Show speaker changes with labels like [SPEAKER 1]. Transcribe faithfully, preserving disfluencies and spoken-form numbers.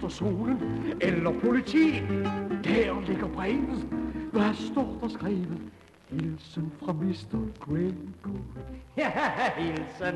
[SPEAKER 1] efter solen, eller politi. Der ligger brevet. Hvad står der skrevet? Hilsen fra mister Gregor.
[SPEAKER 2] Ja, hilsen